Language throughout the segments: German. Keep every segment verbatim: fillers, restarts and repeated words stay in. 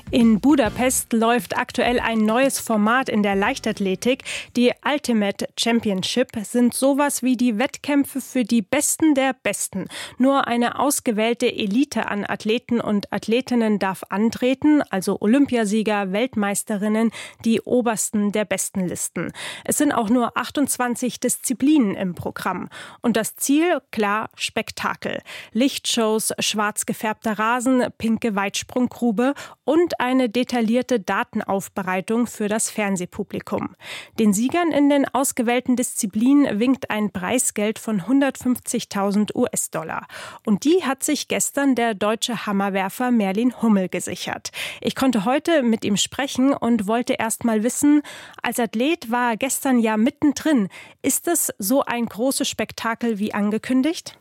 In Budapest läuft aktuell ein neues Format in der Leichtathletik. Die Ultimate Championship sind sowas wie die Wettkämpfe für die Besten der Besten. Nur eine ausgewählte Elite an Athleten und Athletinnen darf antreten, also Olympiasieger, Weltmeisterinnen, die obersten der Bestenlisten. Es sind auch nur achtundzwanzig Disziplinen im Programm. Und das Ziel, klar, Spektakel. Lichtshows, schwarz gefärbter Rasen, pinke Weitsprunggrube und eine detaillierte Datenaufbereitung für das Fernsehpublikum. Den Siegern in den ausgewählten Disziplinen winkt ein Preisgeld von hundertfünfzigtausend US-Dollar. Und die hat sich gestern der deutsche Hammerwerfer Merlin Hummel gesichert. Ich konnte heute mit ihm sprechen und wollte erst mal wissen, als Athlet war er gestern ja mittendrin. Ist es so ein großes Spektakel wie angekündigt?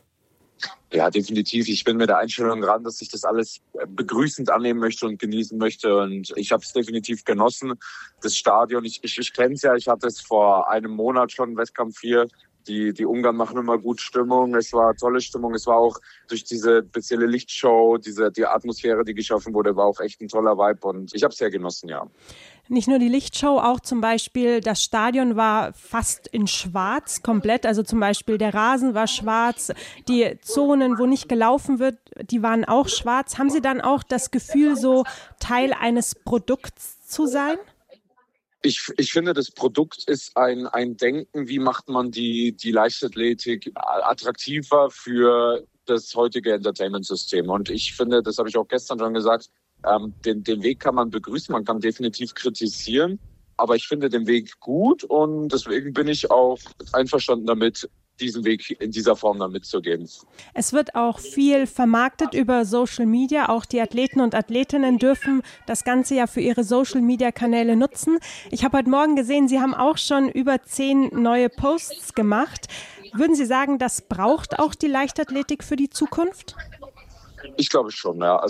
Ja, definitiv. Ich bin mit der Einstellung dran, dass ich das alles begrüßend annehmen möchte und genießen möchte. Und ich habe es definitiv genossen. Das Stadion, ich, ich, ich kenne es ja, ich hatte es vor einem Monat schon, Wettkampf vier. Die, die Ungarn machen immer gut Stimmung. Es war tolle Stimmung. Es war auch durch diese spezielle Lichtshow, diese, die Atmosphäre, die geschaffen wurde, war auch echt ein toller Vibe. Und ich habe es sehr genossen, ja. Nicht nur die Lichtshow, auch zum Beispiel das Stadion war fast in schwarz komplett. Also zum Beispiel der Rasen war schwarz, die Zonen, wo nicht gelaufen wird, die waren auch schwarz. Haben Sie dann auch das Gefühl, so Teil eines Produkts zu sein? Ich, ich finde, das Produkt ist ein, ein Denken, wie macht man die, die Leichtathletik attraktiver für das heutige Entertainment-System. Und ich finde, das habe ich auch gestern schon gesagt, ähm, den, den Weg kann man begrüßen, man kann definitiv kritisieren, aber ich finde den Weg gut und deswegen bin ich auch einverstanden damit, diesen Weg in dieser Form dann mitzugehen. Es wird auch viel vermarktet über Social Media. Auch die Athleten und Athletinnen dürfen das Ganze ja für ihre Social Media Kanäle nutzen. Ich habe heute Morgen gesehen, Sie haben auch schon über zehn neue Posts gemacht. Würden Sie sagen, das braucht auch die Leichtathletik für die Zukunft? Ich glaube schon, ja.